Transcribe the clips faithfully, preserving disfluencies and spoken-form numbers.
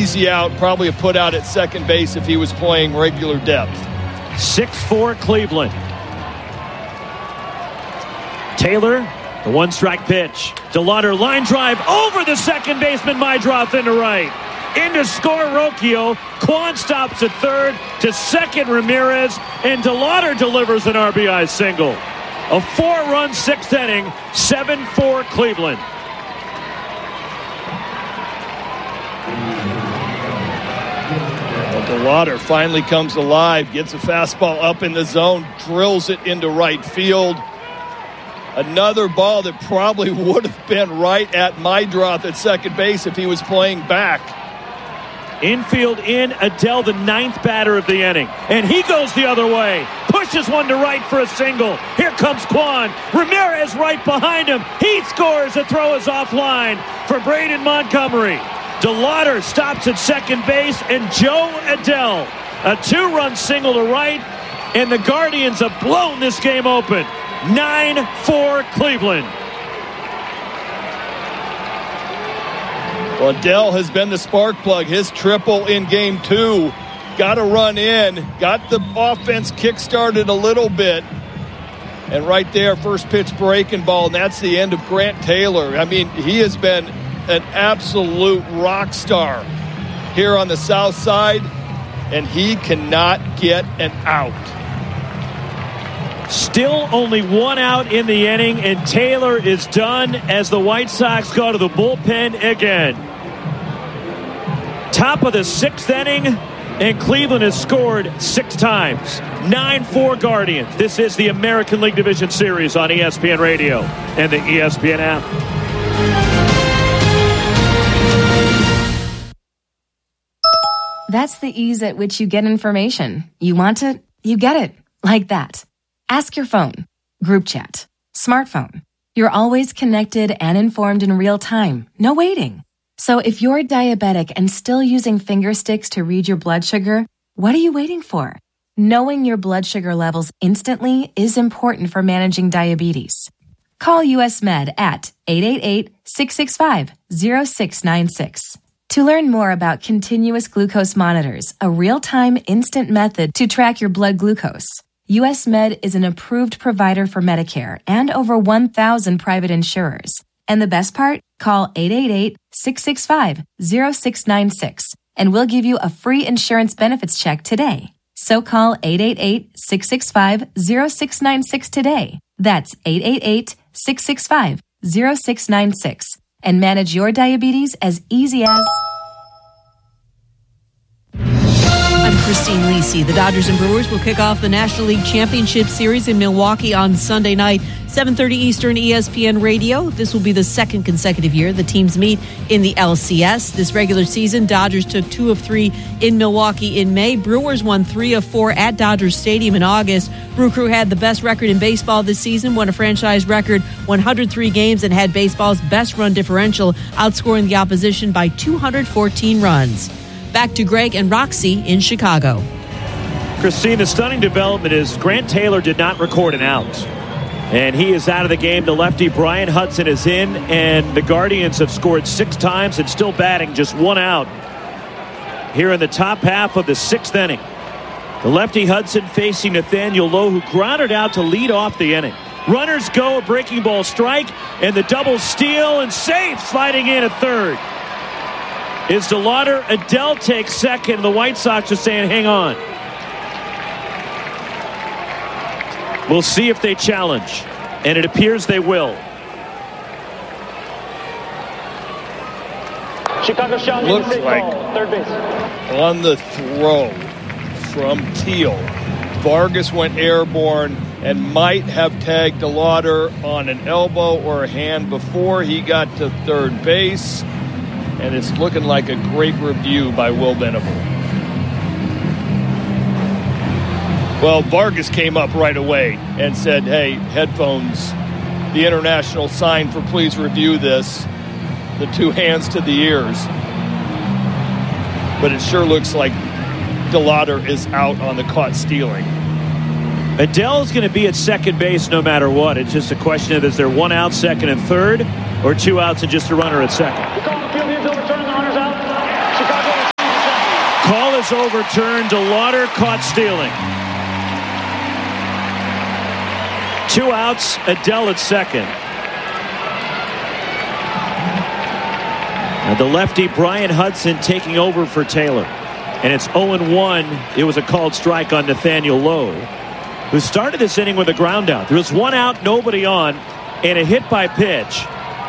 Easy out, probably a put out at second base if he was playing regular depth. six four Cleveland. Taylor, the one-strike pitch. DeLauder line drive over the second baseman. Meidroth into right. Into score Rocchio. Kwan stops at third. To second Ramirez. And DeLauder delivers an R B I single. A four-run sixth inning. seven four Cleveland. Well, DeLauder finally comes alive. Gets a fastball up in the zone. Drills it into right field. Another ball that probably would have been right at Meidroth at second base if he was playing back. Infield in, Adell, the ninth batter of the inning. And he goes the other way. Pushes one to right for a single. Here comes Kwan. Ramirez right behind him. He scores. The throw is offline for Braden Montgomery. DeLauder stops at second base, and Joe Adell, a two-run single to right, and the Guardians have blown this game open. nine four Cleveland. Well, Adell has been the spark plug. His triple in game two. Got a run in. Got the offense kick-started a little bit. And right there, first pitch breaking ball, and that's the end of Grant Taylor. I mean, he has been an absolute rock star here on the south side, and he cannot get an out. Still only one out in the inning, and Taylor is done as the White Sox go to the bullpen again. Top of the sixth inning, and Cleveland has scored six times. nine four Guardians. This is the American League Division Series on E S P N Radio and the E S P N app. That's the ease at which you get information. You want it, you get it. Like that. Ask your phone, group chat, smartphone. You're always connected and informed in real time. No waiting. So if you're diabetic and still using finger sticks to read your blood sugar, what are you waiting for? Knowing your blood sugar levels instantly is important for managing diabetes. Call U S Med at eight eight eight, six six five, zero six nine six. To learn more about continuous glucose monitors, a real-time instant method to track your blood glucose, U S Med is an approved provider for Medicare and over one thousand private insurers. And the best part? Call eight eight eight, six six five, zero six nine six and we'll give you a free insurance benefits check today. So call eight eight eight, six six five, zero six nine six today. That's eight eight eight, six six five, zero six nine six and manage your diabetes as easy as... I'm Christine Lisi. The Dodgers and Brewers will kick off the National League Championship Series in Milwaukee on Sunday night, seven thirty Eastern, E S P N Radio. This will be the second consecutive year the teams meet in the L C S. This regular season, Dodgers took two of three in Milwaukee in May. Brewers won three of four at Dodgers Stadium in August. Brew Crew had the best record in baseball this season, won a franchise record one hundred three games, and had baseball's best run differential, outscoring the opposition by two hundred fourteen runs. Back to Greg and Roxy in Chicago. Christine, the stunning development is Grant Taylor did not record an out. And he is out of the game. The lefty Brian Hudson is in, and the Guardians have scored six times and still batting just one out here in the top half of the sixth inning. The lefty Hudson facing Nathaniel Lowe, who grounded out to lead off the inning. Runners go, a breaking ball strike, and the double steal and safe, sliding in at third is DeLauder. Adell takes second. The White Sox are saying, hang on. We'll see if they challenge. And it appears they will. Chicago shot. Looks like third base. On the throw from Teal, Vargas went airborne and might have tagged DeLauder on an elbow or a hand before he got to third base. And it's looking like a great review by Will Venable. Well, Vargas came up right away and said, hey, headphones, the international sign for please review this, the two hands to the ears. But it sure looks like DeLauder is out on the caught stealing. Adell is going to be at second base no matter what. It's just a question of, is there one out, second and third, or two outs and just a runner at second? was overturned. DeLauder caught stealing. Two outs, Adell at second. And the lefty Brian Hudson taking over for Taylor. And it's oh and one. It was a called strike on Nathaniel Lowe, who started this inning with a ground out. There was one out, nobody on, and a hit by pitch.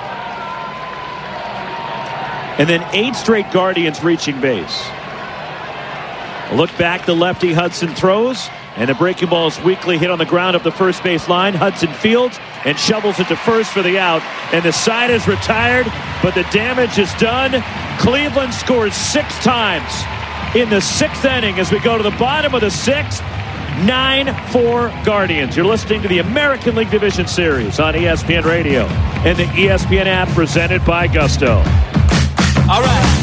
And then eight straight Guardians reaching base. A look back, the lefty Hudson throws, and the breaking ball is weakly hit on the ground up the first base line. Hudson fields and shovels it to first for the out. And the side is retired, but the damage is done. Cleveland scores six times in the sixth inning as we go to the bottom of the sixth. nine four Guardians. You're listening to the American League Division Series on E S P N Radio and the E S P N app presented by Gusto. All right.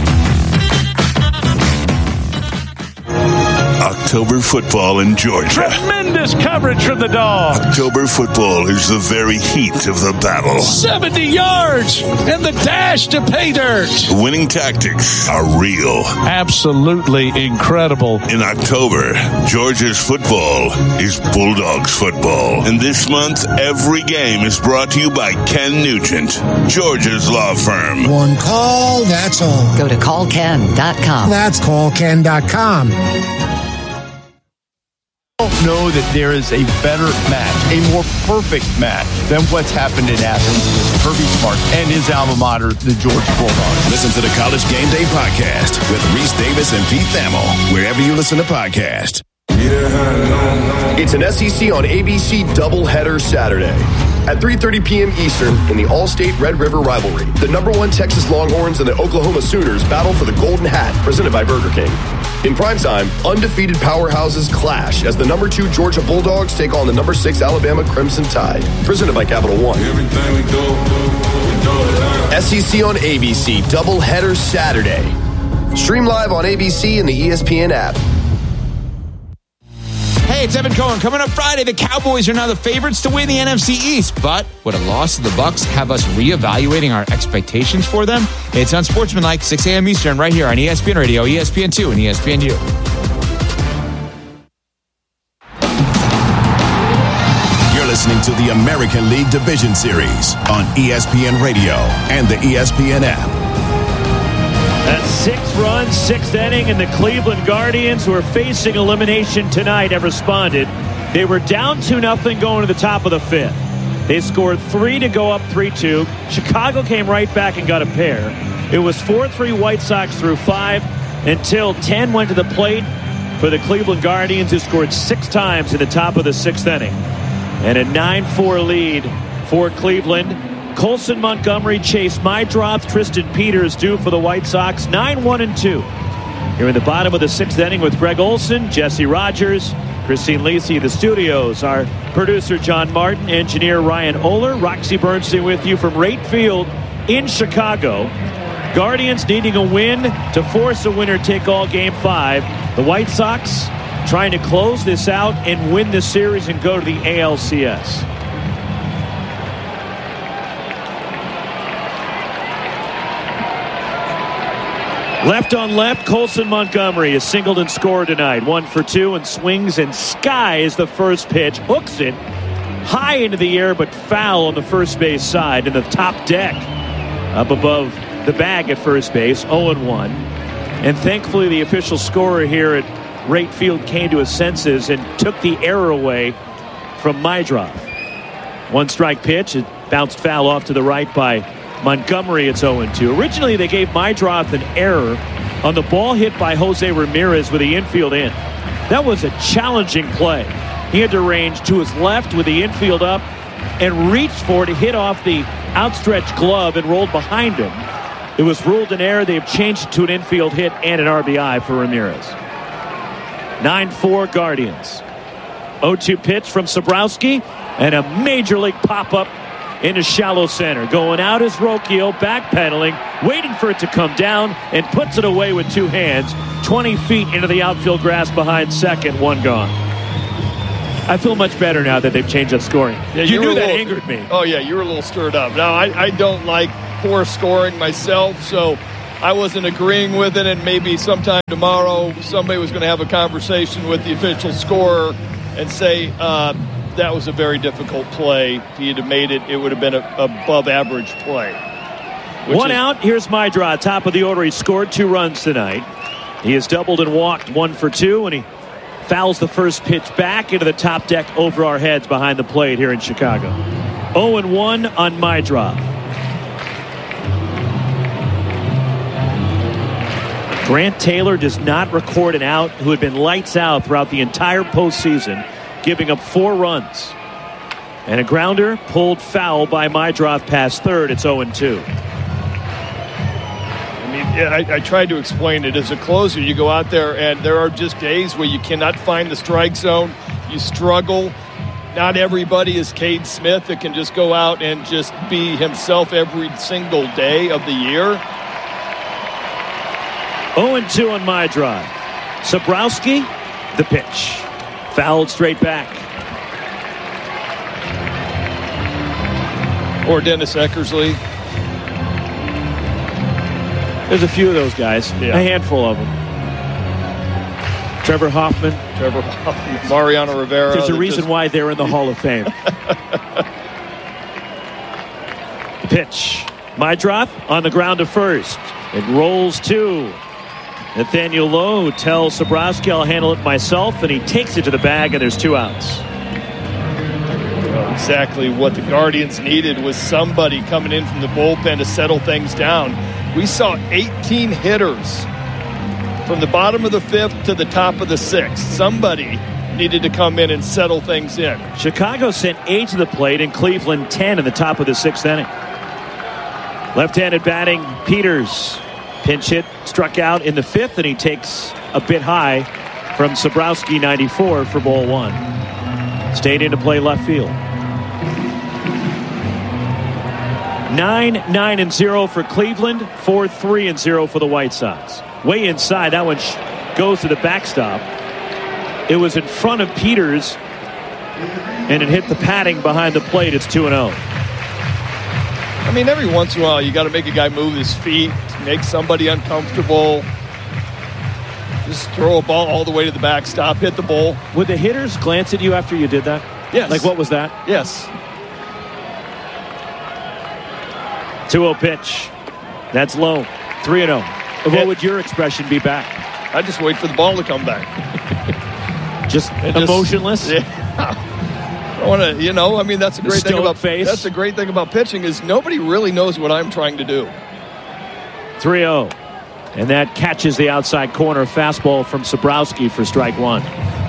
October football in Georgia. Tremendous coverage from the Dogs. October football is the very heat of the battle. seventy yards and the dash to pay dirt. The winning tactics are real. Absolutely incredible. In October, Georgia's football is Bulldogs football. And this month, every game is brought to you by Ken Nugent, Georgia's law firm. One call, that's all. Go to call ken dot com. That's call ken dot com. I don't know that there is a better match, a more perfect match than what's happened in Athens with Kirby Smart and his alma mater, the Georgia Bulldogs. Listen to the College Game Day podcast with Reese Davis and Pete Thamel, wherever you listen to podcasts. It's an S E C on A B C doubleheader Saturday. At three thirty p.m. Eastern in the All-State Red River rivalry, the number one Texas Longhorns and the Oklahoma Sooners battle for the Golden Hat, presented by Burger King. In primetime, undefeated powerhouses clash as the number two Georgia Bulldogs take on the number six Alabama Crimson Tide, presented by Capital One. Everything we do, we do it. S E C on A B C doubleheader Saturday. Stream live on A B C and the E S P N app. Hey, it's Evan Cohen. Coming up Friday, the Cowboys are now the favorites to win the N F C East. But would a loss to the Bucs have us reevaluating our expectations for them? It's Unsportsmanlike, six a.m. Eastern, right here on E S P N Radio, E S P N two, and E S P N U. You're listening to the American League Division Series on E S P N Radio and the E S P N app. That six-run, sixth inning, and the Cleveland Guardians, who are facing elimination tonight, have responded. They were down two nothing going to the top of the fifth. They scored three to go up three two. Chicago came right back and got a pair. It was four three White Sox through five until ten went to the plate for the Cleveland Guardians, who scored six times in the top of the sixth inning. And a nine four lead for Cleveland. Colson Montgomery, Chase Mydroth, Tristan Peters due for the White Sox. nine one and two. Here in the bottom of the sixth inning with Greg Olson, Jesse Rogers, Christine Lisi, the studios. Our producer John Martin, engineer Ryan Oler, Roxy Bernstein with you from Rate Field in Chicago. Guardians needing a win to force a winner-take-all game five. The White Sox trying to close this out and win this series and go to the A L C S. Left on left, Colson Montgomery is singled and scored tonight. One for two and swings and skies the first pitch. Hooks it high into the air but foul on the first base side in the top deck up above the bag at first base. oh and one. And thankfully the official scorer here at Rate Field came to his senses and took the error away from Mydroth. One strike pitch. It bounced foul off to the right by Montgomery. It's oh and two. Originally, they gave Mydroth an error on the ball hit by Jose Ramirez with the infield in. That was a challenging play. He had to range to his left with the infield up and reached for it to hit off the outstretched glove and rolled behind him. It was ruled an error. They've changed it to an infield hit and an R B I for Ramirez. nine four Guardians. oh two pitch from Sobrowski and a major league pop-up into shallow center. Going out is Rocchio, backpedaling, waiting for it to come down, and puts it away with two hands. twenty feet into the outfield grass behind second, one gone. I feel much better now that they've changed that scoring. Yeah, you, you knew that little, angered me. Oh, yeah, you were a little stirred up. Now, I, I don't like poor scoring myself, so I wasn't agreeing with it, and maybe sometime tomorrow somebody was going to have a conversation with the official scorer and say uh, that was a very difficult play. If he had made it, it would have been an above-average play. One is- out. Here's Mydra, top of the order. He scored two runs tonight. He has doubled and walked one for two, and he fouls the first pitch back into the top deck over our heads behind the plate here in Chicago. oh and one on Mydra. Grant Taylor does not record an out, who had been lights out throughout the entire postseason, giving up four runs. And a grounder pulled foul by Mydra past third. It's oh and two. I mean, yeah, I, I tried to explain it. As a closer, you go out there, and there are just days where you cannot find the strike zone. You struggle. Not everybody is Cade Smith that can just go out and just be himself every single day of the year. oh and two on my drive. Sabrowski, the pitch. Fouled straight back. Or Dennis Eckersley. There's a few of those guys. Yeah. A handful of them. Trevor Hoffman. Trevor Hoffman. Mariano Rivera. There's a reason just... why they're in the Hall of Fame. The pitch. My drop on the ground to first. It rolls two. Nathaniel Lowe tells Sabrowski, I'll handle it myself, and he takes it to the bag, and there's two outs. Well, exactly what the Guardians needed was somebody coming in from the bullpen to settle things down. We saw eighteen hitters from the bottom of the fifth to the top of the sixth. Somebody needed to come in and settle things in. Chicago sent eight to the plate, and Cleveland ten in the top of the sixth inning. Left-handed batting, Peters. Pinch hit, struck out in the fifth, and he takes a bit high from Sabrowski, ninety-four, for ball one. Stayed in to play left field. nine nine and zero for Cleveland, four three and zero for the White Sox. Way inside, that one goes to the backstop. It was in front of Peters, and it hit the padding behind the plate. It's two and oh. I mean, every once in a while, you got to make a guy move his feet, make somebody uncomfortable. Just throw a ball all the way to the backstop, hit the ball. Would the hitters glance at you after you did that? Yes. Like, what was that? Yes. two oh pitch. That's low. three and oh. What would your expression be back? I just wait for the ball to come back. Just It emotionless? Just, yeah. I want to, you know, I mean, that's a great thing about face. That's a great thing about pitching is nobody really knows what I'm trying to do. three oh. And that catches the outside corner fastball from Sabrowski for strike one.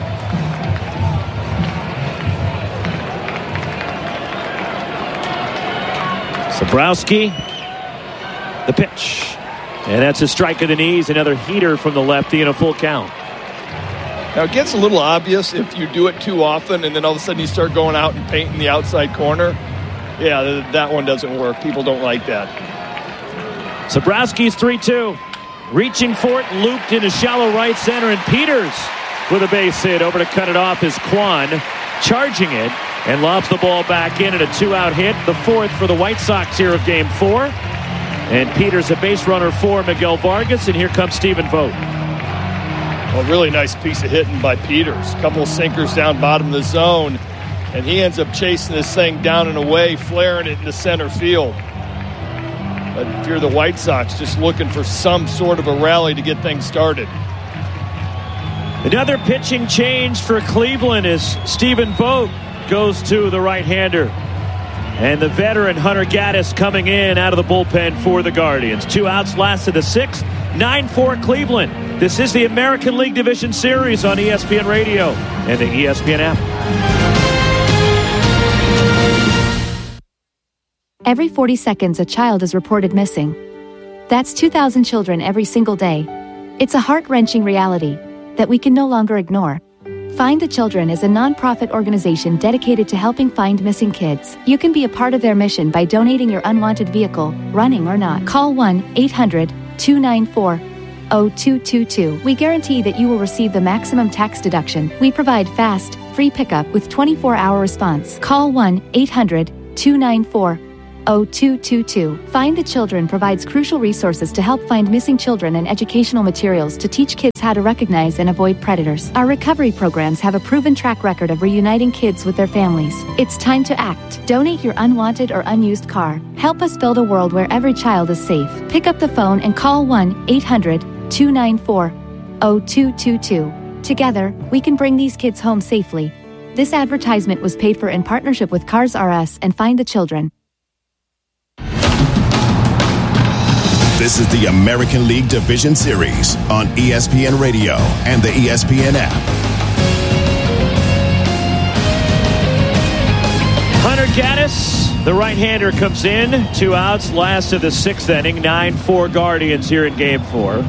Sabrowski, the pitch. And that's a strike of the knees. Another heater from the lefty and a full count. Now, it gets a little obvious if you do it too often and then all of a sudden you start going out and painting the outside corner. Yeah, that one doesn't work. People don't like that. Sabrowski's three two. Reaching for it, looped into shallow right center, and Peters with a base hit. Over to cut it off is Kwan, charging it, and lobs the ball back in at a two-out hit. The fourth for the White Sox here of Game four. And Peters a base runner for Miguel Vargas, and here comes Stephen Vogt. A really nice piece of hitting by Peters. Couple sinkers down bottom of the zone, and he ends up chasing this thing down and away, flaring it into center field. But if you're the White Sox, just looking for some sort of a rally to get things started. Another pitching change for Cleveland as Stephen Vogt goes to the right-hander. And the veteran Hunter Gaddis coming in out of the bullpen for the Guardians. Two outs last of the sixth. nine four Cleveland. This is the American League Division Series on E S P N Radio and the E S P N app. Every forty seconds, a child is reported missing. That's two thousand children every single day. It's a heart-wrenching reality that we can no longer ignore. Find the Children is a non-profit organization dedicated to helping find missing kids. You can be a part of their mission by donating your unwanted vehicle, running or not. Call one eight hundred two nine four oh two two two. We guarantee that you will receive the maximum tax deduction. We provide fast, free pickup with twenty-four hour response. Call one eight hundred two nine four oh two two two. Find the Children provides crucial resources to help find missing children and educational materials to teach kids how to recognize and avoid predators. Our recovery programs have a proven track record of reuniting kids with their families. It's time to act. Donate your unwanted or unused car. Help us build a world where every child is safe. Pick up the phone and call one eight hundred two nine four oh two two two. Together, we can bring these kids home safely. This advertisement was paid for in partnership with Cars R Us and Find the Children. This is the American League Division Series on E S P N Radio and the E S P N app. Hunter Gaddis, the right-hander, comes in. Two outs, last of the sixth inning. nine four Guardians here in game four.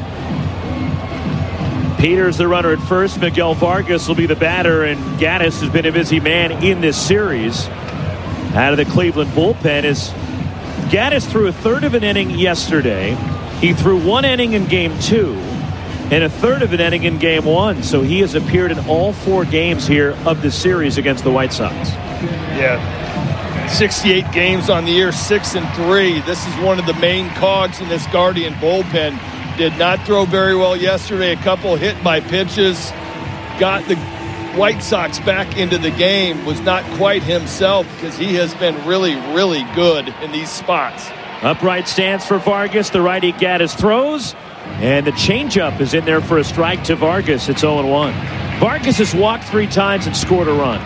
Peters the runner at first. Miguel Vargas will be the batter, and Gaddis has been a busy man in this series. Out of the Cleveland bullpen is Gaddis threw a third of an inning yesterday. He threw one inning in game two and a third of an inning in game one. So he has appeared in all four games here of the series against the White Sox. Yeah. sixty-eight games on the year, six and three. This is one of the main cogs in this Guardian bullpen. Did not throw very well yesterday. A couple hit by pitches. Got the White Sox back into the game. Was not quite himself because he has been really, really good in these spots. Upright stance for Vargas. The righty Gaddis throws. And the changeup is in there for a strike to Vargas. It's oh and one. Vargas has walked three times and scored a run.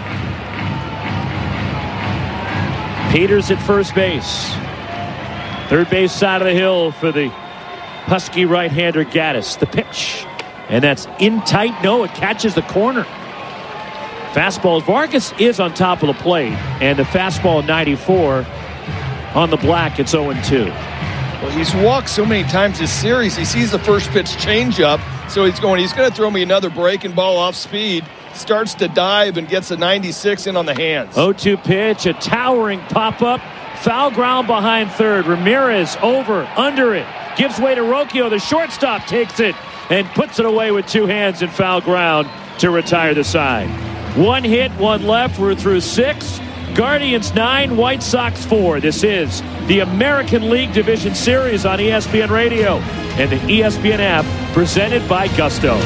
Peters at first base. Third base side of the hill for the Husky right-hander Gaddis. The pitch. And that's in tight. No, it catches the corner. Fastball. Vargas is on top of the plate. And the fastball ninety-four on the black. It's oh and two. Well, he's walked so many times this series. He sees the first pitch changeup. So he's going, he's going to throw me another breaking ball off speed. Starts to dive and gets a ninety-six in on the hands. oh two pitch. A towering pop-up. Foul ground behind third. Ramirez over, under it. Gives way to Rocchio. The shortstop takes it and puts it away with two hands in foul ground to retire the side. One hit, one left. We're through six. Guardians nine, White Sox four. This is the American League Division Series on E S P N Radio and the E S P N app, presented by Gusto.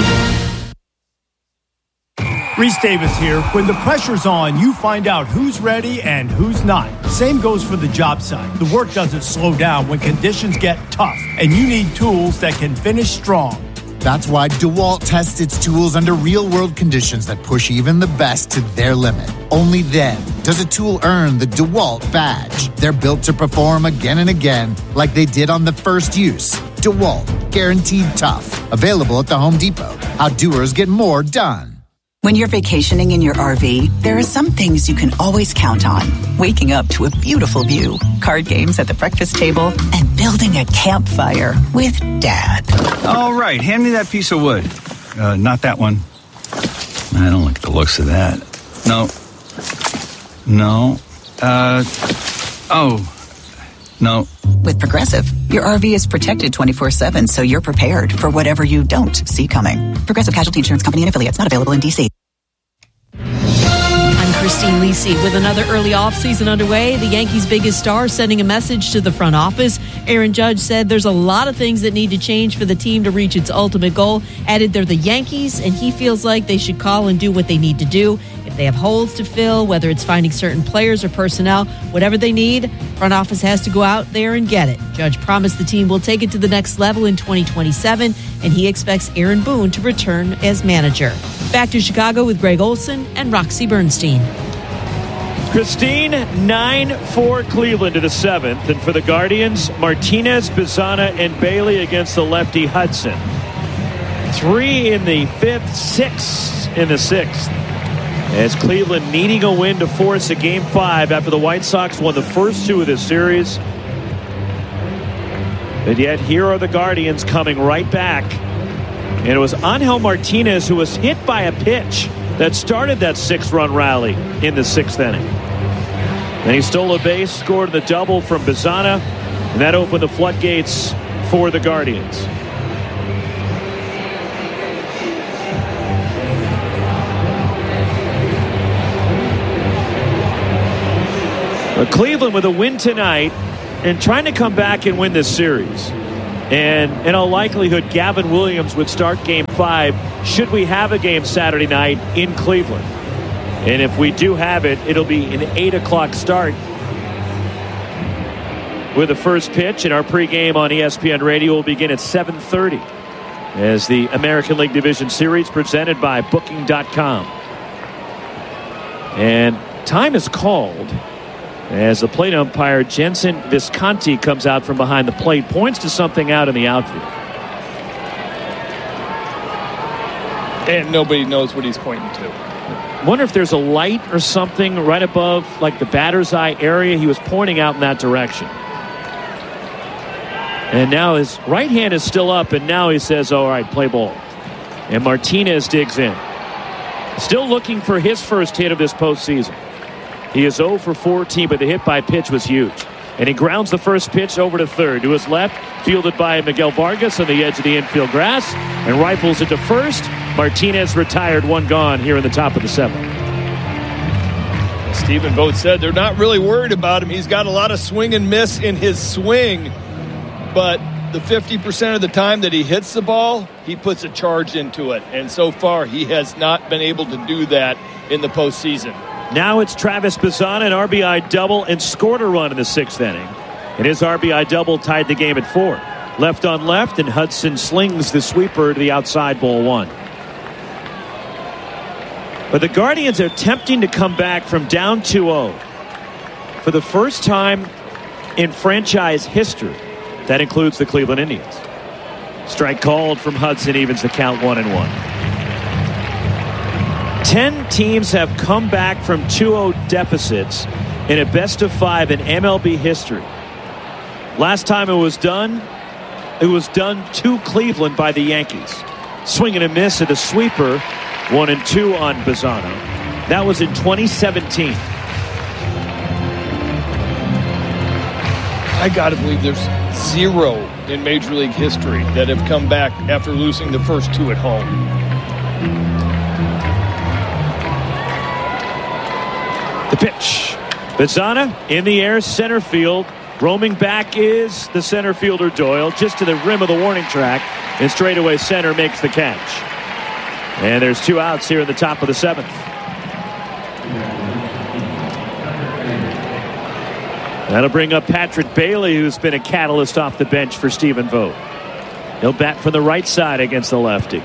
Reese Davis here. When the pressure's on, you find out who's ready and who's not. Same goes for the job site. The work doesn't slow down when conditions get tough, and you need tools that can finish strong. That's why DeWalt tests its tools under real-world conditions that push even the best to their limit. Only then does a tool earn the DeWalt badge. They're built to perform again and again, like they did on the first use. DeWalt, guaranteed tough. Available at the Home Depot. How doers get more done. When you're vacationing in your R V, there are some things you can always count on. Waking up to a beautiful view, card games at the breakfast table, and building a campfire with Dad. All right, hand me that piece of wood. Uh, not that one. I don't like the looks of that. No. No. Uh, oh. No. With Progressive, your R V is protected twenty-four seven, so you're prepared for whatever you don't see coming. Progressive Casualty Insurance Company and affiliates, not available in D C. I'm Christine Lisi with another early offseason underway. The Yankees' biggest star sending a message to the front office. Aaron Judge said there's a lot of things that need to change for the team to reach its ultimate goal. Added they're the Yankees, and he feels like they should call and do what they need to do. If they have holes to fill, whether it's finding certain players or personnel, whatever they need, front office has to go out there and get it. Judge promised the team will take it to the next level in twenty twenty-seven, and he expects Aaron Boone to return as manager. Back to Chicago with Greg Olson and Roxy Bernstein. Christine, nine four Cleveland to the seventh. And for the Guardians, Martinez, Bizana, and Bailey against the lefty Hudson. Three in the fifth, six in the sixth. As Cleveland needing a win to force a game five after the White Sox won the first two of this series. But yet here are the Guardians coming right back. And it was Angel Martinez who was hit by a pitch that started that six-run rally in the sixth inning. Then he stole a base, scored the double from Bizana, and that opened the floodgates for the Guardians. Well, Cleveland with a win tonight and trying to come back and win this series. And in all likelihood, Gavin Williams would start game five should we have a game Saturday night in Cleveland. And if we do have it, it'll be an eight o'clock start with the first pitch. And our pregame on E S P N Radio will begin at seven thirty as the American League Division Series presented by Booking dot com. And time is called as the plate umpire Jensen Visconti comes out from behind the plate, points to something out in the outfield. And nobody knows what he's pointing to. Wonder if there's a light or something right above like the batter's eye area. He was pointing out in that direction. And now his right hand is still up, and now he says, all right, play ball. And Martinez digs in. Still looking for his first hit of this postseason. He is oh for fourteen, but the hit by pitch was huge. And he grounds the first pitch over to third. To his left, fielded by Miguel Vargas on the edge of the infield grass, and rifles it to first. Martinez retired, one gone here in the top of the seventh. Stephen Vogt said they're not really worried about him. He's got a lot of swing and miss in his swing, but the fifty percent of the time that he hits the ball, he puts a charge into it. And so far, he has not been able to do that in the postseason. Now it's Travis Bazzana, an R B I double, and scored a run in the sixth inning. And his R B I double tied the game at four. Left on left, and Hudson slings the sweeper to the outside, ball one. But the Guardians are attempting to come back from down two oh. For the first time in franchise history, that includes the Cleveland Indians. Strike called from Hudson, evens the count one and one. Ten teams have come back from two oh deficits in a best of five in M L B history. Last time it was done, it was done to Cleveland by the Yankees. Swing and a miss at the sweeper, one and two on Bazzana. That was in twenty seventeen. I got to believe there's zero in Major League history that have come back after losing the first two at home. The pitch. Bazzana in the air, center field. Roaming back is the center fielder Doyle, just to the rim of the warning track. And straightaway center makes the catch. And there's two outs here in the top of the seventh. That'll bring up Patrick Bailey, who's been a catalyst off the bench for Stephen Vogt. He'll bat from the right side against the lefty.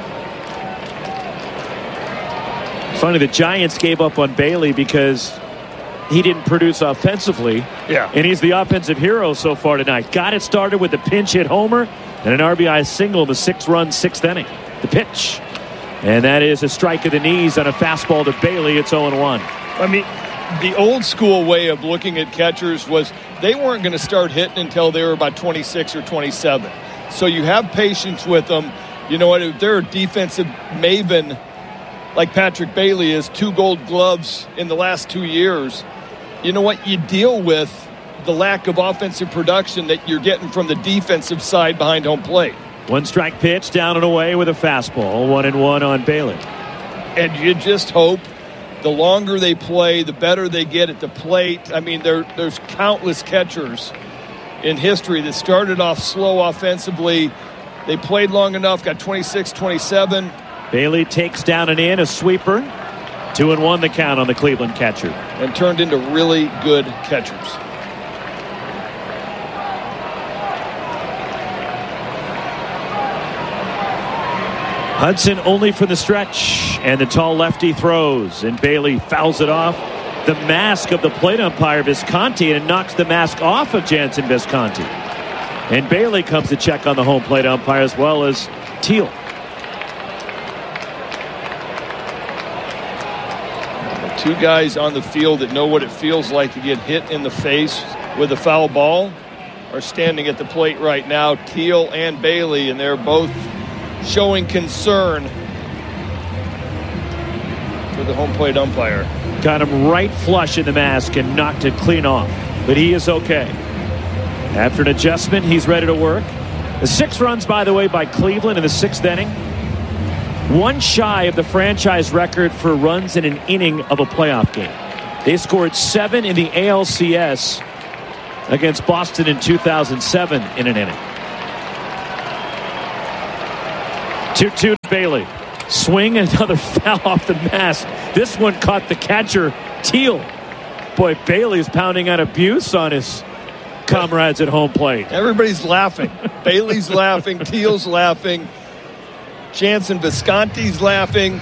Funny, the Giants gave up on Bailey because he didn't produce offensively. Yeah. And he's the offensive hero so far tonight. Got it started with a pinch hit homer and an R B I single in the six-run sixth inning. The pitch. And that is a strike of the knees on a fastball to Bailey. It's oh and one. I mean, the old school way of looking at catchers was they weren't going to start hitting until they were about twenty-six or twenty-seven. So you have patience with them. You know what? If they're a defensive maven like Patrick Bailey is, two gold gloves in the last two years, you know what? You deal with the lack of offensive production that you're getting from the defensive side behind home plate. One strike pitch down and away with a fastball. One and one on Bailey. And you just hope the longer they play, the better they get at the plate. I mean, there, there's countless catchers in history that started off slow offensively. They played long enough, got twenty-six, twenty-seven. Bailey takes down and in a sweeper. Two and one the count on the Cleveland catcher. And turned into really good catchers. Hudson only for the stretch, and the tall lefty throws, and Bailey fouls it off the mask of the plate umpire Visconti, and it knocks the mask off of Jansen Visconti. And Bailey comes to check on the home plate umpire as well as Teal. Two guys on the field that know what it feels like to get hit in the face with a foul ball are standing at the plate right now, Teal and Bailey, and they're both showing concern for the home plate umpire. Got him right flush in the mask and knocked it clean off, but he is okay. After an adjustment, he's ready to work. The six runs, by the way, by Cleveland in the sixth inning. One shy of the franchise record for runs in an inning of a playoff game. They scored seven in the A L C S against Boston in two thousand seven in an inning. two two to Bailey. Swing, another foul off the mask. This one caught the catcher, Teal. Boy, Bailey's pounding out abuse on his comrades at home plate. Everybody's laughing. Bailey's laughing. Teal's laughing. Jansen Visconti's laughing.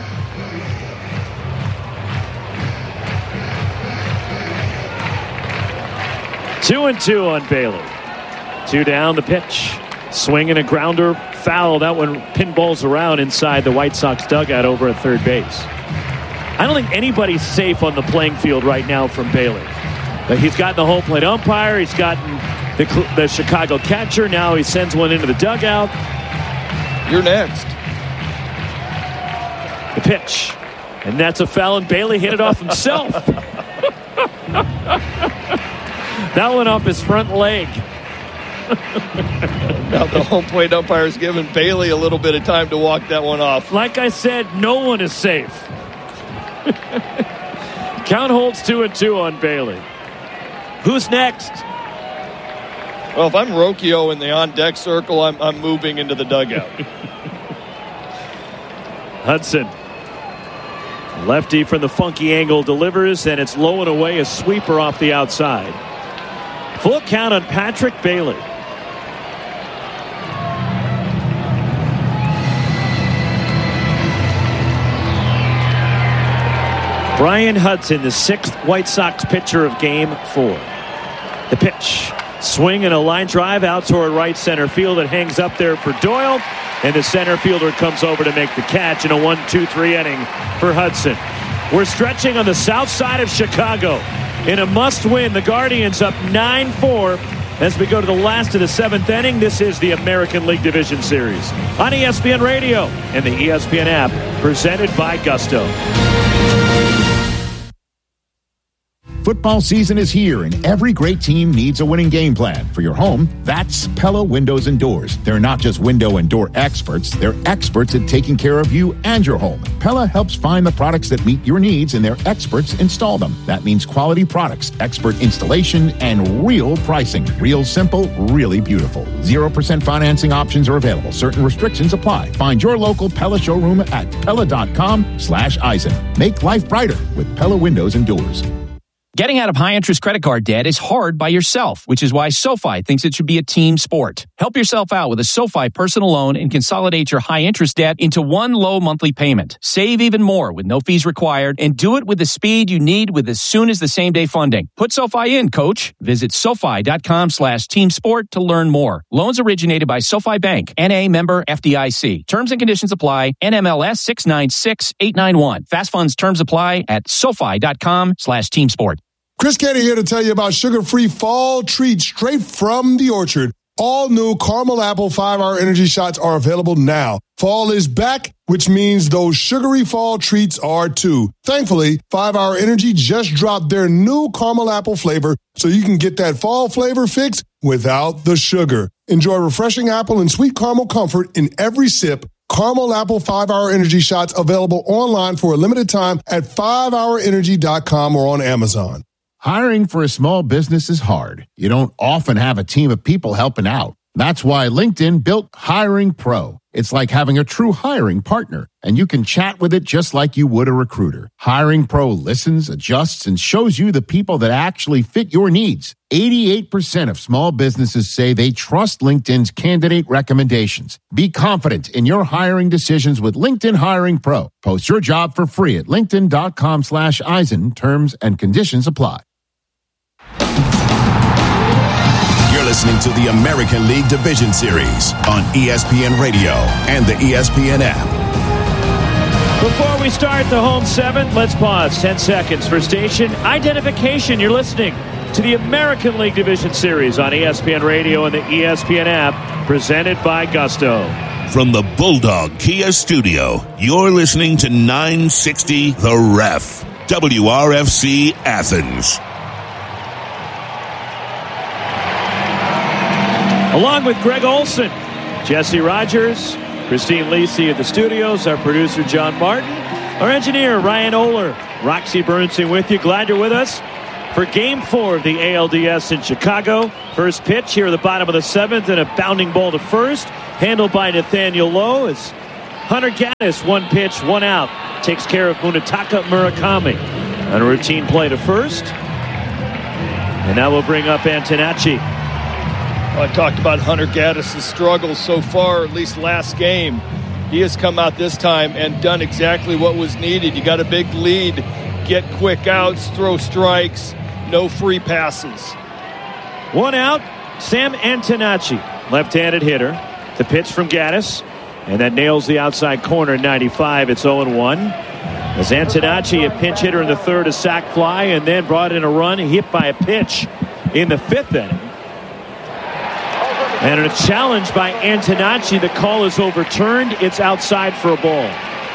Two and two on Bailey. Two down, the pitch. Swing and a grounder, foul. That one pinballs around inside the White Sox dugout over at third base. I don't think anybody's safe on the playing field right now from Bailey. But he's gotten the home plate umpire. He's gotten the, the Chicago catcher. Now he sends one into the dugout. You're next. The pitch. And that's a foul, and Bailey hit it off himself. That one off his front leg. Now the home plate umpire is giving Bailey a little bit of time to walk that one off. Like I said, no one is safe. Count holds two and two on Bailey. Who's next? Well, if I'm Rocchio in the on-deck circle, I'm, I'm moving into the dugout. Hudson. Lefty from the funky angle delivers, and it's low and away, a sweeper off the outside. Full count on Patrick Bailey. Brian Hudson, the sixth White Sox pitcher of game four. The pitch. Swing and a line drive out toward right center field. It hangs up there for Doyle, and the center fielder comes over to make the catch in a one two three inning for Hudson. We're stretching on the south side of Chicago. In a must-win, the Guardians up nine four as we go to the last of the seventh inning. This is the American League Division Series on E S P N Radio and the E S P N app, presented by Gusto. Football season is here, and every great team needs a winning game plan. For your home, that's Pella Windows and Doors. They're not just window and door experts, they're experts at taking care of you and your home. Pella helps find the products that meet your needs, and their experts install them. That means quality products, expert installation, and real pricing. Real simple, really beautiful. zero percent financing options are available. Certain restrictions apply. Find your local Pella showroom at Pella.com slash Eisen. Make life brighter with Pella Windows and Doors. Getting out of high-interest credit card debt is hard by yourself, which is why SoFi thinks it should be a team sport. Help yourself out with a SoFi personal loan and consolidate your high-interest debt into one low monthly payment. Save even more with no fees required, and do it with the speed you need with as soon as the same-day funding. Put SoFi in, coach. Visit SoFi.com slash team sport to learn more. Loans originated by SoFi Bank, N A member F D I C. Terms and conditions apply. N M L S six nine six eight nine one. Fast funds terms apply at SoFi.com slash team sport. Chris Canty here to tell you about sugar-free fall treats straight from the orchard. All new caramel apple five-hour energy shots are available now. Fall is back, which means those sugary fall treats are too. Thankfully, five-hour Energy just dropped their new caramel apple flavor, so you can get that fall flavor fix without the sugar. Enjoy refreshing apple and sweet caramel comfort in every sip. Caramel Apple five-hour Energy shots available online for a limited time at five hour energy dot com or on Amazon. Hiring for a small business is hard. You don't often have a team of people helping out. That's why LinkedIn built Hiring Pro. It's like having a true hiring partner, and you can chat with it just like you would a recruiter. Hiring Pro listens, adjusts, and shows you the people that actually fit your needs. eighty-eight percent of small businesses say they trust LinkedIn's candidate recommendations. Be confident in your hiring decisions with LinkedIn Hiring Pro. Post your job for free at linkedin.com slash Eisen. Terms and conditions apply. You're listening to the American League Division Series on E S P N Radio and the E S P N app. Before we start the home seven, let's pause ten seconds for station identification. You're listening to the American League Division Series on E S P N Radio and the E S P N app, presented by Gusto. From the Bulldog Kia Studio, you're listening to nine sixty The Ref, W R F C Athens. Along with Greg Olson, Jesse Rogers, Christine Lisi at the studios, our producer John Martin, our engineer Ryan Oler, Roxy Bernstein with you. Glad you're with us for Game four of the A L D S in Chicago. First pitch here at the bottom of the seventh, and a bounding ball to first. Handled by Nathaniel Lowe. It's Hunter Gaddis, one pitch, one out. Takes care of Munetaka Murakami. On a routine play to first. And now we'll bring up Antonacci. Well, I talked about Hunter Gaddis' struggles so far, at least last game. He has come out this time and done exactly what was needed. You got a big lead, get quick outs, throw strikes, no free passes. One out, Sam Antonacci, left-handed hitter. The pitch from Gaddis, and that nails the outside corner, ninety-five. It's oh and one. As Antonacci, a pinch hitter in the third, a sac fly, and then brought in a run, hit by a pitch in the fifth inning. And a challenge by Antonacci. The call is overturned. It's outside for a ball.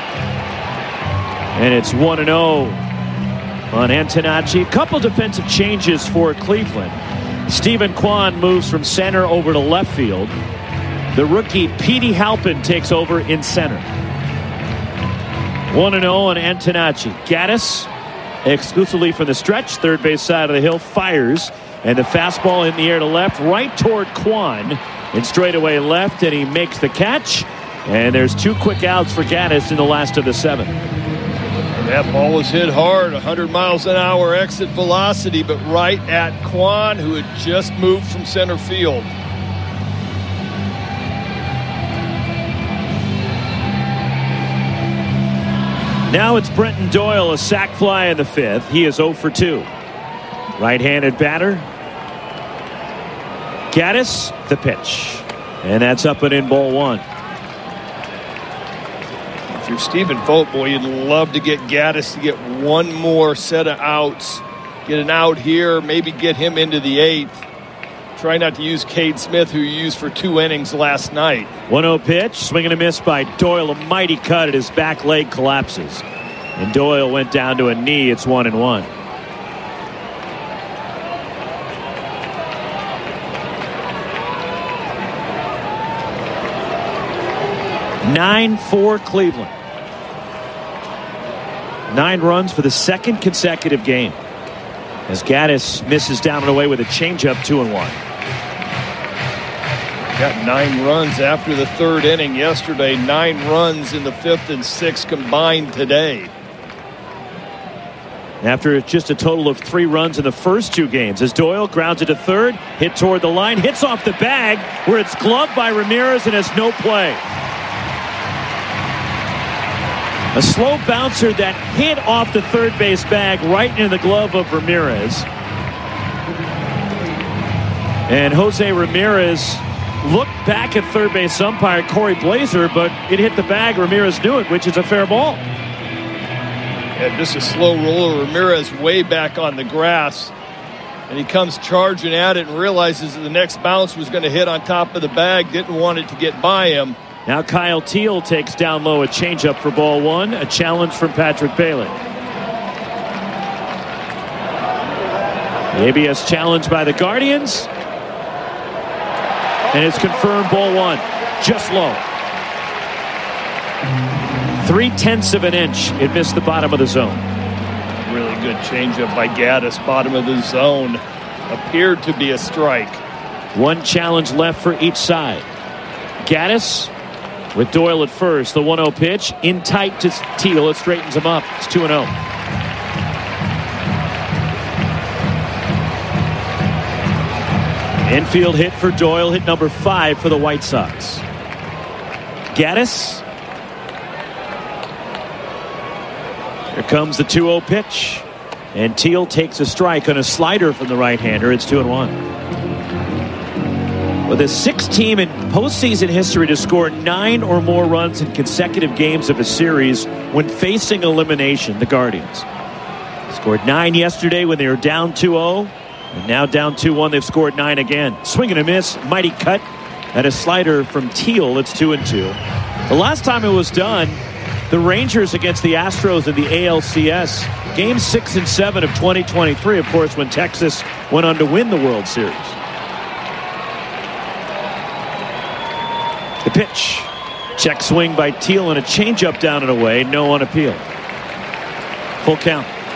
And it's one and oh on Antonacci. A couple defensive changes for Cleveland. Stephen Kwan moves from center over to left field. The rookie Petey Halpin takes over in center. one and oh on Antonacci. Gaddis, exclusively from the stretch, third base side of the hill, fires. And the fastball in the air to left, right toward Kwan. And straightaway left, and he makes the catch. And there's two quick outs for Gaddis in the last of the seven. That ball was hit hard, one hundred miles an hour exit velocity, but right at Kwan, who had just moved from center field. Now it's Brenton Doyle, a sac fly in the fifth. He is oh for two. Right-handed batter. Gaddis, the pitch. And that's up and in, ball one. If you're Stephen Vogt, boy, you'd love to get Gaddis to get one more set of outs. Get an out here, maybe get him into the eighth. Try not to use Cade Smith, who you used for two innings last night. one oh pitch, swing and a miss by Doyle. A mighty cut at his back leg collapses. And Doyle went down to a knee. It's one and one. nine four Cleveland. Nine runs for the second consecutive game. As Gaddis misses down and away with a changeup, two and one. Got nine runs after the third inning yesterday. Nine runs in the fifth and sixth combined today. After just a total of three runs in the first two games. As Doyle grounds it to third, hit toward the line, hits off the bag where it's gloved by Ramirez and has no play. A slow bouncer that hit off the third base bag right into the glove of Ramirez. And Jose Ramirez looked back at third base umpire Corey Blazer, but it hit the bag. Ramirez knew it, which is a fair ball. Yeah, just a slow roller. Ramirez way back on the grass. And he comes charging at it and realizes that the next bounce was going to hit on top of the bag. Didn't want it to get by him. Now Kyle Teal takes down low a changeup for ball one. A challenge from Patrick Bailey. The A B S challenge by the Guardians. And it's confirmed, ball one. Just low. Three-tenths of an inch. It missed the bottom of the zone. Really good changeup by Gaddis. Bottom of the zone. Appeared to be a strike. One challenge left for each side. Gaddis with Doyle at first. The one oh pitch. In tight to Teal. It straightens him up. It's two and oh. Infield hit for Doyle. Hit number five for the White Sox. Gaddis. Here comes the two oh pitch. And Teal takes a strike on a slider from the right-hander. It's two and one. With the sixth team in postseason history to score nine or more runs in consecutive games of a series when facing elimination, the Guardians. Scored nine yesterday when they were down two oh. And now down two one, they've scored nine again. Swing and a miss, mighty cut, and a slider from Teal. It's two and two. The last time it was done, the Rangers against the Astros in the A L C S. Game six and seven of twenty twenty-three, of course, when Texas went on to win the World Series. The pitch. Check swing by Teal and a changeup down and away. No on appeal. Full count.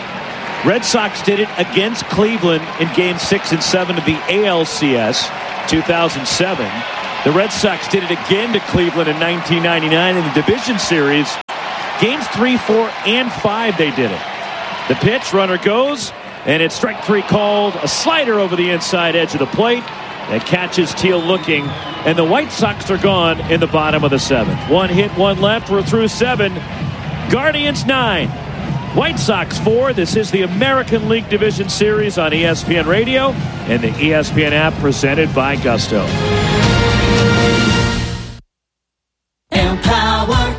Red Sox did it against Cleveland in Game six and seven of the A L C S two thousand seven. The Red Sox did it again to Cleveland in nineteen ninety-nine in the Division Series. Games three, four, and five they did it. The pitch, runner goes, and it's strike three called. A slider over the inside edge of the plate. That catches Teal looking, and the White Sox are gone in the bottom of the seventh. One hit, one left. We're through seven. Guardians nine. White Sox four. This is the American League Division Series on E S P N Radio and the E S P N app presented by Gusto. Empower.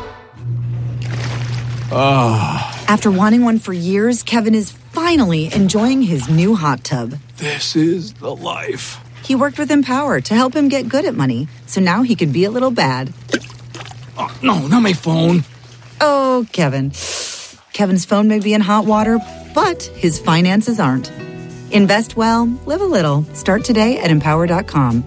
Oh. After wanting one for years, Kevin is finally enjoying his new hot tub. This is the life. He worked with Empower to help him get good at money, so now he can be a little bad. Oh, no, not my phone. Oh, Kevin. Kevin's phone may be in hot water, but his finances aren't. Invest well, live a little. Start today at empower dot com.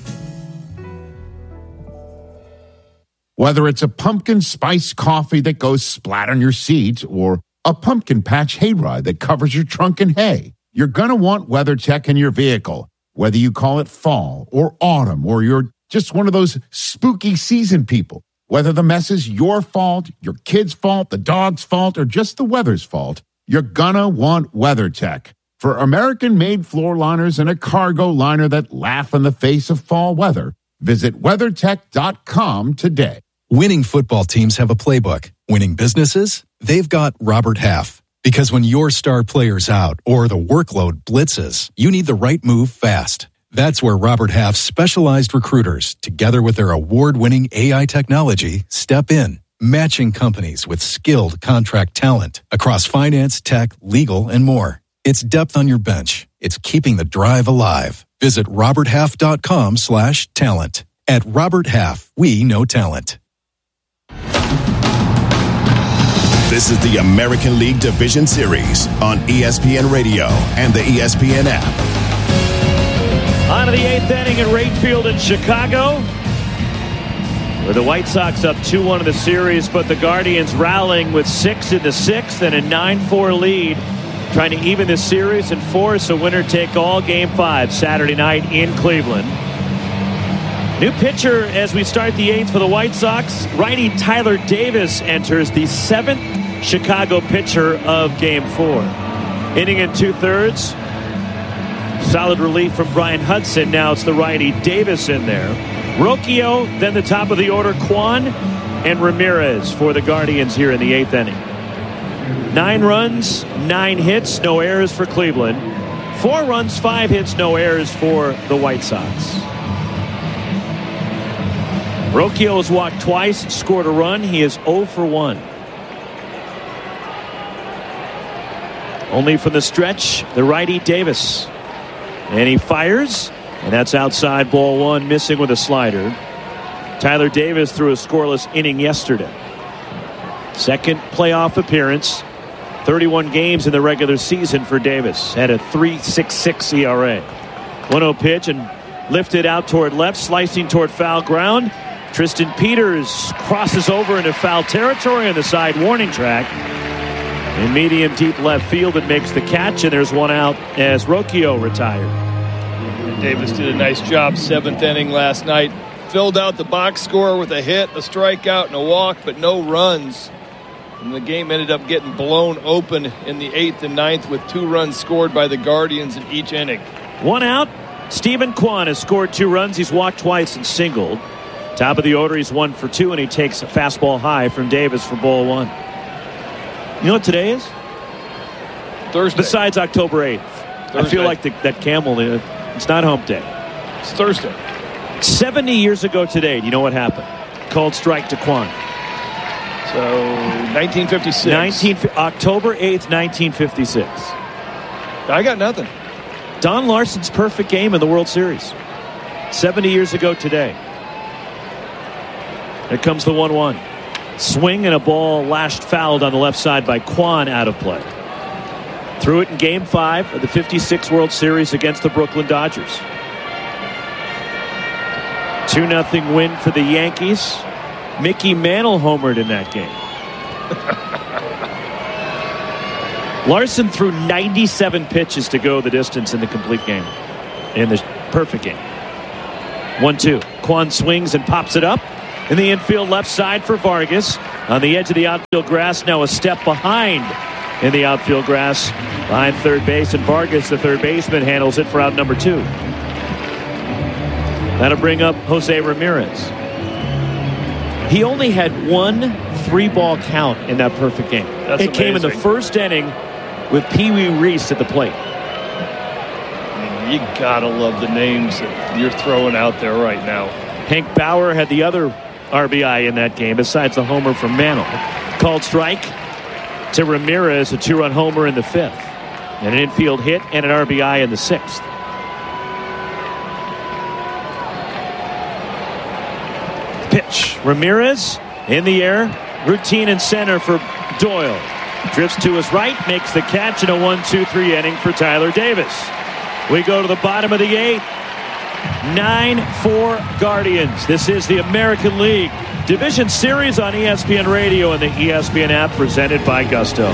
Whether it's a pumpkin spice coffee that goes splat on your seat or a pumpkin patch hayride that covers your trunk in hay, you're going to want WeatherTech in your vehicle. Whether you call it fall or autumn or you're just one of those spooky season people, whether the mess is your fault, your kid's fault, the dog's fault, or just the weather's fault, you're gonna want WeatherTech. For American-made floor liners and a cargo liner that laugh in the face of fall weather, visit weathertech dot com today. Winning football teams have a playbook. Winning businesses? They've got Robert Half. Because when your star player's out or the workload blitzes, you need the right move fast. That's where Robert Half's specialized recruiters, together with their award-winning A I technology, step in, matching companies with skilled contract talent across finance, tech, legal, and more. It's depth on your bench. It's keeping the drive alive. Visit robert half dot com slash talent. At Robert Half, we know talent. This is the American League Division Series on E S P N Radio and the E S P N app. On to the eighth inning in Wright Field in Chicago, where the White Sox up two one in the series, but the Guardians rallying with six in the sixth and a nine four lead, trying to even the series and force a winner-take-all Game five Saturday night in Cleveland. New pitcher as we start the eighth for the White Sox. Righty Tyler Davis enters, the seventh Chicago pitcher of Game four. Inning and two-thirds. Solid relief from Brian Hudson. Now it's the righty Davis in there. Rocchio, then the top of the order, Kwan and Ramirez for the Guardians here in the eighth inning. Nine runs, nine hits, no errors for Cleveland. Four runs, five hits, no errors for the White Sox. Rocchio has walked twice, scored a run. He is oh for one. Only from the stretch, the righty Davis. And he fires, and that's outside, ball one, missing with a slider. Tyler Davis threw a scoreless inning yesterday. Second playoff appearance, thirty-one games in the regular season for Davis. Had a three point six six E R A. one oh pitch and lifted out toward left, slicing toward foul ground. Tristan Peters crosses over into foul territory on the side warning track. In medium deep left field, it makes the catch, and there's one out as Rocchio retired. And Davis did a nice job seventh inning last night. Filled out the box score with a hit, a strikeout, and a walk, but no runs. And the game ended up getting blown open in the eighth and ninth with two runs scored by the Guardians in each inning. One out. Stephen Kwan has scored two runs. He's walked twice and singled. Top of the order, he's one for two, and he takes a fastball high from Davis for ball one. You know what today is? Thursday. Besides October eighth. Thursday. I feel like the, that Camel, it's not hump day. It's Thursday. seventy years ago today, do you know what happened? Called strike to Kwan. So, nineteen fifty-six. nineteen, October eighth, nineteen fifty-six. I got nothing. Don Larson's perfect game in the World Series. seventy years ago today. Here comes the one one. Swing and a ball lashed fouled on the left side by Kwan, out of play. Threw it in Game five of the fifty-six World Series against the Brooklyn Dodgers. two nothing win for the Yankees. Mickey Mantle homered in that game. Larson threw ninety-seven pitches to go the distance in the complete game. In the perfect game. one two. Kwan swings and pops it up. In the infield left side for Vargas. On the edge of the outfield grass, now a step behind in the outfield grass. Behind third base, and Vargas, the third baseman, handles it for out number two. That'll bring up Jose Ramirez. He only had one three-ball count in that perfect game. That's it came in the amazing. first inning with Pee Wee Reese at the plate. You gotta love the names that you're throwing out there right now. Hank Bauer had the other R B I in that game besides the homer from Mantle. Called strike to Ramirez, a two-run homer in the fifth. And an infield hit and an R B I in the sixth. Pitch. Ramirez in the air. Routine in center for Doyle. Drifts to his right, makes the catch in a one two three inning for Tyler Davis. We go to the bottom of the eighth. nine four Guardians. This is the American League Division Series on E S P N Radio and the E S P N app, presented by Gusto.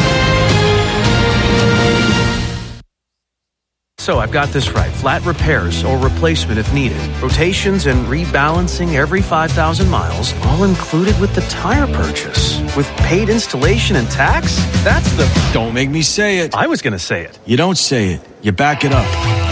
So I've got this right. Flat repairs or replacement if needed. Rotations and rebalancing every five thousand miles, all included with the tire purchase. With paid installation and tax? That's the... Don't make me say it. I was going to say it. You don't say it. You back it up.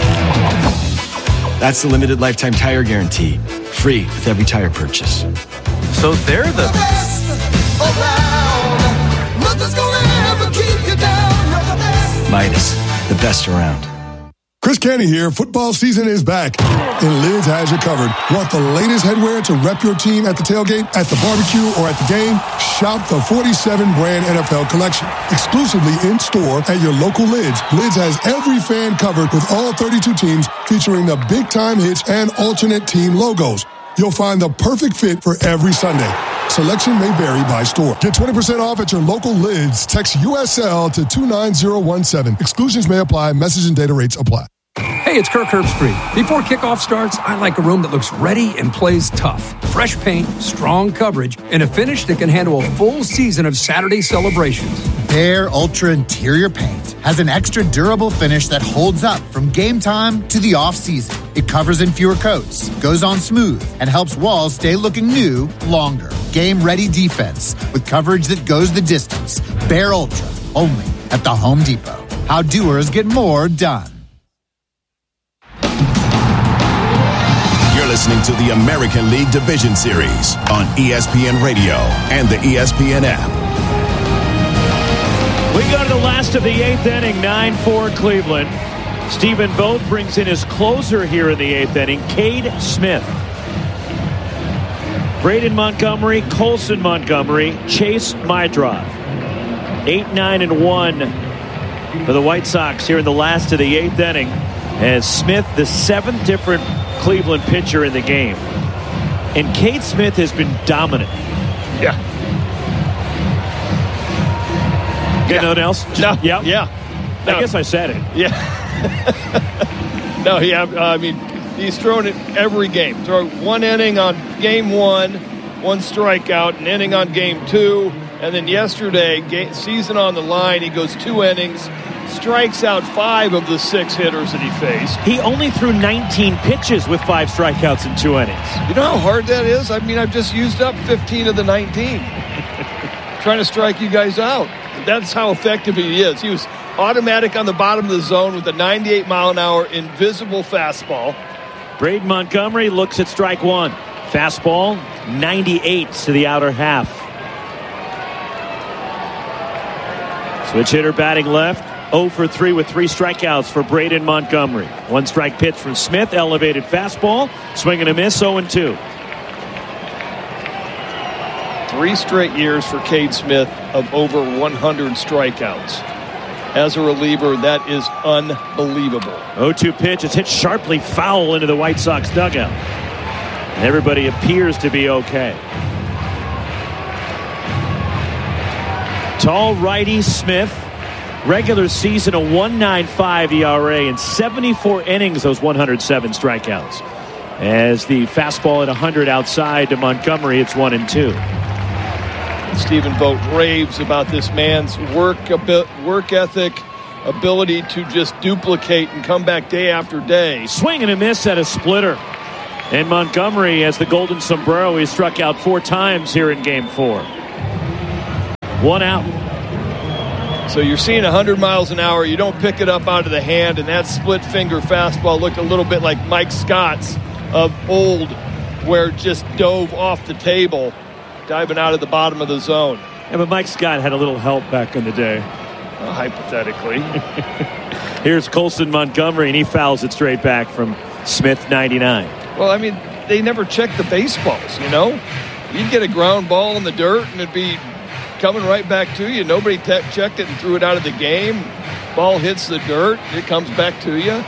That's the limited lifetime tire guarantee. Free with every tire purchase. So they're the... the best around. Nothing's gonna ever keep you down. You're the best. Midas, the best around. Chris Canty here. Football season is back, and Lids has you covered. Want the latest headwear to rep your team at the tailgate, at the barbecue, or at the game? Shop the forty-seven brand N F L collection. Exclusively in-store at your local Lids. Lids has every fan covered with all thirty-two teams, featuring the big-time hits and alternate team logos. You'll find the perfect fit for every Sunday. Selection may vary by store. Get twenty percent off at your local Lids. Text U S L to two nine zero one seven. Exclusions may apply. Message and data rates apply. Hey, it's Kirk Herbstreit. Before kickoff starts, I like a room that looks ready and plays tough. Fresh paint, strong coverage, and a finish that can handle a full season of Saturday celebrations. Behr Ultra Interior Paint has an extra durable finish that holds up from game time to the off-season. It covers in fewer coats, goes on smooth, and helps walls stay looking new longer. Game-ready defense with coverage that goes the distance. Behr Ultra, only at the Home Depot. How doers get more done. You're listening to the American League Division Series on E S P N Radio and the E S P N app. We go to the last of the eighth inning, nine four Cleveland. Stephen Vogt brings in his closer here in the eighth inning, Cade Smith. Braden Montgomery, Colson Montgomery, Chase Mydrov. eight, nine, and one for the White Sox here in the last of the eighth inning. As Smith, the seventh different Cleveland pitcher in the game. And Cade Smith has been dominant. Yeah. Get yeah. nothing else? Just, no. Yeah. Yeah. No. I guess I said it. Yeah. no, yeah. I mean, he's thrown it every game. Throw one inning on game one, one strikeout, an inning on game two, and then yesterday, game, season on the line, he goes two innings, strikes out five of the six hitters that he faced. He only threw nineteen pitches with five strikeouts in two innings. You know how hard that is? I mean, I've just used up fifteen of the nineteen. Trying to strike you guys out. That's how effective he is. He was automatic on the bottom of the zone with a ninety-eight mile an hour invisible fastball. Braden Montgomery looks at strike one. Fastball, ninety-eight to the outer half. Switch hitter batting left. oh for three with three strikeouts for Braden Montgomery. One strike pitch from Smith. Elevated fastball. Swing and a miss. oh and two. Three straight years for Cade Smith of over one hundred strikeouts. As a reliever, that is unbelievable. oh two pitch. It's hit sharply foul into the White Sox dugout. And everybody appears to be okay. Tall righty Smith. Regular season a one point nine five E R A in seventy-four innings, those one hundred seven strikeouts. As the fastball at one hundred outside to Montgomery, it's one and two. Stephen Vogt raves about this man's work, work ethic, ability to just duplicate and come back day after day. Swing and a miss at a splitter. And Montgomery has the golden sombrero. He struck out four times here in game four. One out. So you're seeing one hundred miles an hour. You don't pick it up out of the hand, and that split finger fastball looked a little bit like Mike Scott's of old, where it just dove off the table, diving out of the bottom of the zone. Yeah, but Mike Scott had a little help back in the day. Well, hypothetically. Here's Colson Montgomery, and he fouls it straight back from Smith, ninety-nine. Well, I mean, they never check the baseballs, you know? You'd get a ground ball in the dirt, and it'd be coming right back to you. Nobody te- checked it and threw it out of the game. Ball hits the dirt, it comes back to you.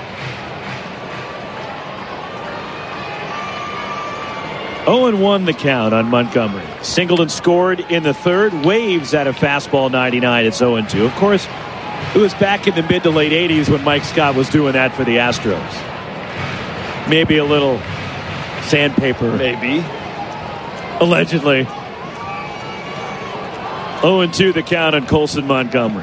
oh and one the count on Montgomery. Singleton scored in the third. Waves at a fastball, ninety-nine. It's oh and two. Of course, it was back in the mid to late eighties when Mike Scott was doing that for the Astros. Maybe a little sandpaper. Maybe. Allegedly. oh and two the count on Colson Montgomery.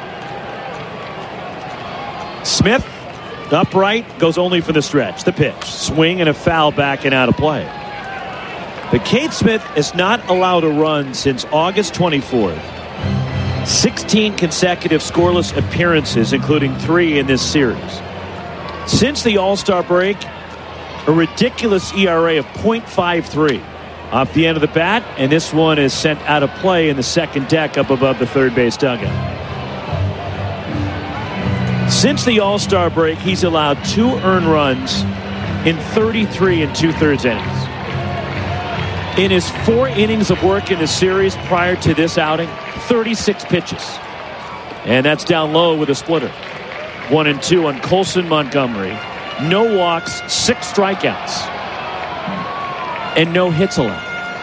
Smith, upright, goes only for the stretch. The pitch. Swing and a foul back and out of play. But Cade Smith is not allowed a run since August twenty-fourth. sixteen consecutive scoreless appearances, including three in this series. Since the All-Star break, a ridiculous E R A of point five three off the end of the bat, and this one is sent out of play in the second deck up above the third base dugout. Since the All-Star break, he's allowed two earned runs in thirty-three and two-thirds innings. In his four innings of work in the series prior to this outing, thirty-six pitches. And that's down low with a splitter. One and two on Colson Montgomery. No walks, six strikeouts. And no hits allowed.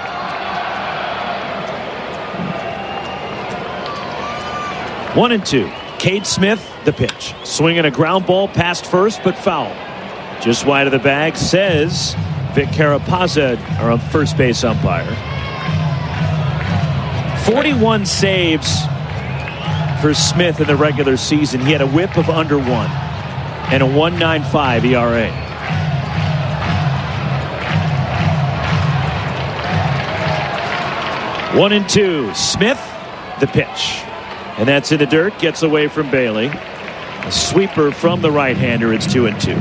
One and two. Cade Smith, the pitch. Swinging a ground ball past first, but foul. Just wide of the bag, says Vic Carapazza, our first base umpire. forty-one saves for Smith in the regular season. He had a whip of under one and a one point nine five E R A. One and two. Smith, the pitch. And that's in the dirt. Gets away from Bailey. A sweeper from the right-hander. It's two and two.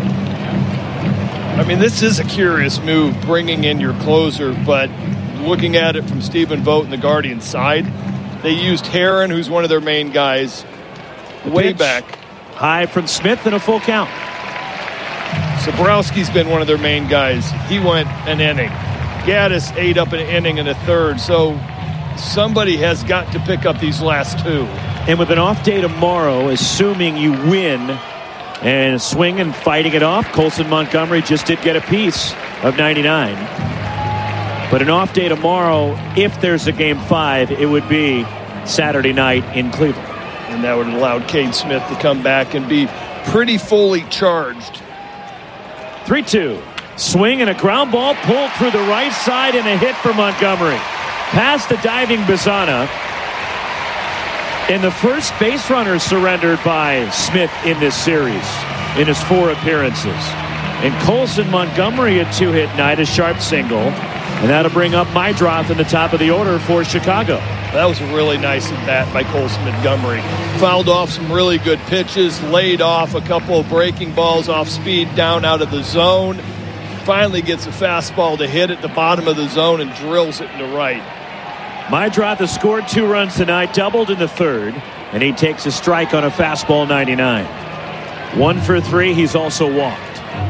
I mean, this is a curious move, bringing in your closer, but looking at it from Stephen Vogt and the Guardians side, they used Heron, who's one of their main guys, the way pitch. back. High from Smith and a full count. Sabrowski's been one of their main guys. He went an inning. Gaddis ate up an inning and a third, so somebody has got to pick up these last two. And with an off day tomorrow, assuming you win and swing and fighting it off, Colson Montgomery just did get a piece of ninety-nine. But an off day tomorrow, if there's a game five, it would be Saturday night in Cleveland. And that would allow Cade Smith to come back and be pretty fully charged. three two. Swing and a ground ball pulled through the right side and a hit for Montgomery. Past the diving Bazana. And the first base runner surrendered by Smith in this series in his four appearances. And Colson Montgomery, a two-hit night, a sharp single. And that'll bring up Meidroth in the top of the order for Chicago. That was a really nice at bat by Colson Montgomery. Fouled off some really good pitches, laid off a couple of breaking balls off speed down out of the zone. Finally gets a fastball to hit at the bottom of the zone and drills it into right. Meidroth has scored two runs tonight, doubled in the third, and he takes a strike on a fastball, ninety-nine. One for three, he's also walked.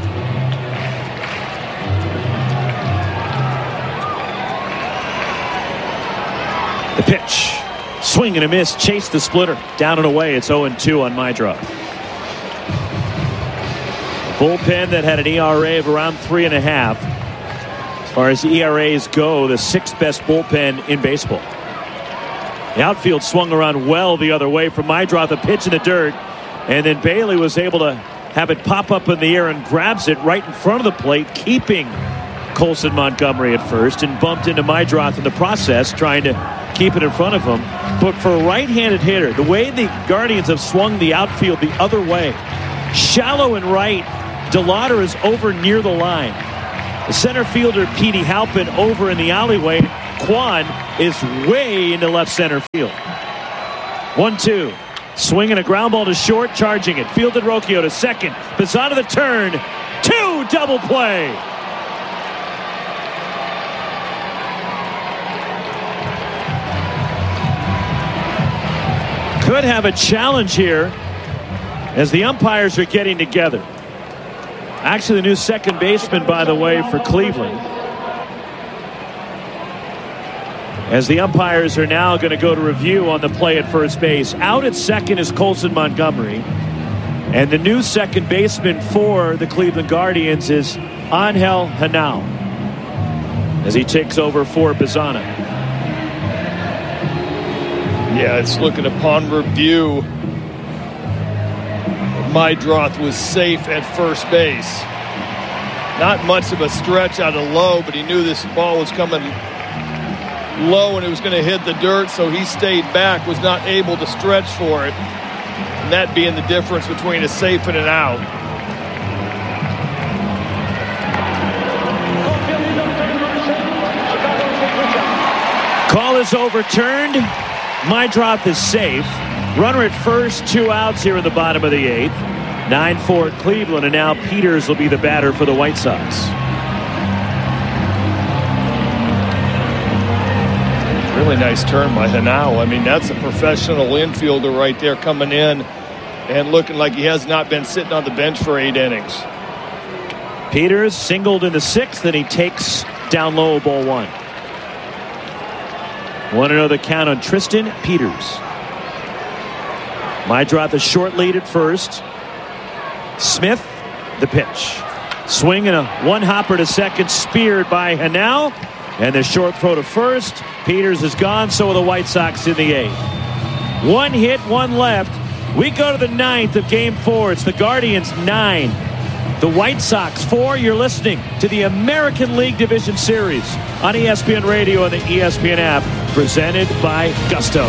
The pitch. Swing and a miss. Chase the splitter. Down and away. It's oh and two on Meidroth. Bullpen that had an E R A of around three and a half. As far as E R As go, the sixth best bullpen in baseball. The outfield swung around well the other way from Meidroth. A pitch in the dirt. And then Bailey was able to have it pop up in the air and grabs it right in front of the plate, keeping Colson Montgomery at first, and bumped into Meidroth in the process, trying to keep it in front of him. But for a right-handed hitter, the way the Guardians have swung the outfield the other way, shallow and right, DeLauder is over near the line. The center fielder, Petey Halpin, over in the alleyway. Kwan is way into left center field. one two. Swinging a ground ball to short, charging it. Fielded Rocchio to second. Bazzana the turn. Two, double play. Could have a challenge here as the umpires are getting together. Actually, the new second baseman, by the way, for Cleveland. As the umpires are now going to go to review on the play at first base. Out at second is Colson Montgomery. And the new second baseman for the Cleveland Guardians is Angel Henao as he takes over for Bazzana. Yeah, it's looking upon review. Meidroth was safe at first base. Not much of a stretch out of low, but he knew this ball was coming low and it was going to hit the dirt, so he stayed back, was not able to stretch for it. And that being the difference between a safe and an out. Call is overturned. Meidroth is safe. Runner at first, two outs here in the bottom of the eighth. nine four Cleveland, and now Peters will be the batter for the White Sox. Really nice turn by Henao. I mean, that's a professional infielder right there coming in and looking like he has not been sitting on the bench for eight innings. Peters singled in the sixth, and he takes down low, ball one. one oh the count on Tristan Peters. Meidroth a short lead at first. Smith, the pitch. Swing and a one-hopper to second, speared by Henao. And the short throw to first. Peters is gone, so are the White Sox in the eighth. One hit, one left. We go to the ninth of game four. It's the Guardians nine, the White Sox four. You're listening to the American League Division Series on E S P N Radio and the E S P N app, presented by Gusto.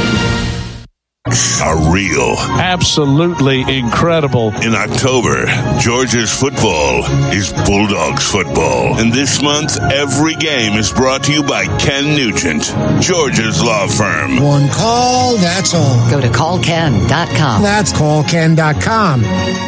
Are real. Absolutely incredible. In October, Georgia's football is Bulldogs football. And this month, every game is brought to you by Ken Nugent, Georgia's law firm. One call, that's all. Go to call ken dot com. That's call ken dot com.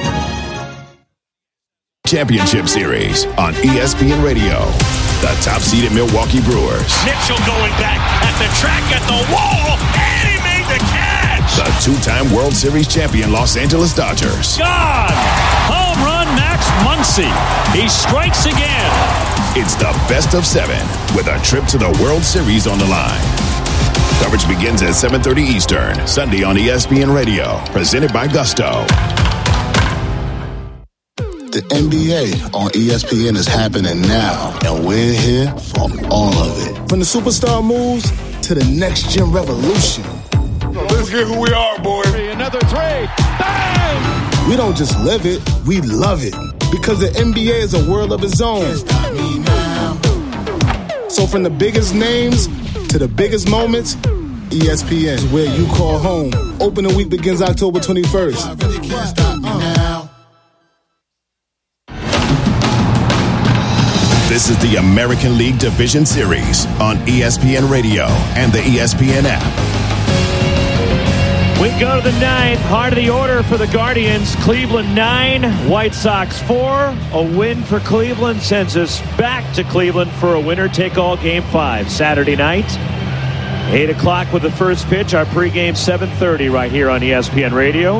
Championship Series on E S P N Radio. The top-seeded Milwaukee Brewers. Mitchell going back at the track, at the wall, and he made the catch! The two-time World Series champion Los Angeles Dodgers. God! Home run, Max Muncy. He strikes again. It's the best of seven with a trip to the World Series on the line. Coverage begins at seven thirty Eastern, Sunday on E S P N Radio. Presented by Gusto. The N B A on E S P N is happening now, and we're here for all of it. From the superstar moves to the next-gen revolution. Let's get who we are, boy. Another three. Bang! We don't just live it, we love it. Because the N B A is a world of its own. So from the biggest names to the biggest moments, E S P N is where you call home. Opening week begins October twenty-first. I really can't stop me now. This is the American League Division Series on E S P N Radio and the E S P N app. We go to the ninth, heart of the order for the Guardians. Cleveland nine, White Sox four. A win for Cleveland sends us back to Cleveland for a winner-take-all game five Saturday night. eight o'clock with the first pitch. Our pregame seven thirty right here on E S P N Radio.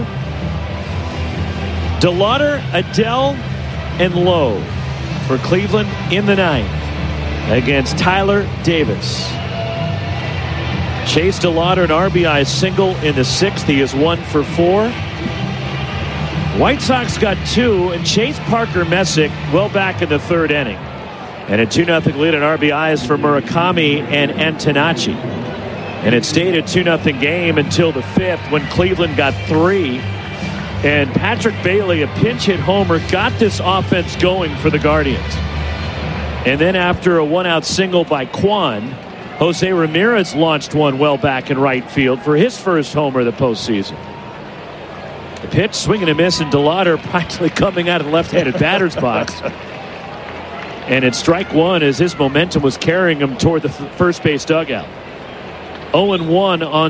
DeLauder, Adell, and Lowe for Cleveland in the ninth against Tyler Davis. Chase DeLauder, an R B I single in the sixth. He is one for four. White Sox got two, and Chase Parker Messick well back in the third inning. And a two nothing lead in R B Is for Murakami and Antonacci. And it stayed a two nothing game until the fifth when Cleveland got three. And Patrick Bailey, a pinch hit homer, got this offense going for the Guardians. And then after a one-out single by Kwan, Jose Ramirez launched one well back in right field for his first homer of the postseason. The pitch, swing and a miss, and DeLauder practically coming out of the left-handed batter's box. And it's strike one as his momentum was carrying him toward the first base dugout. oh and one on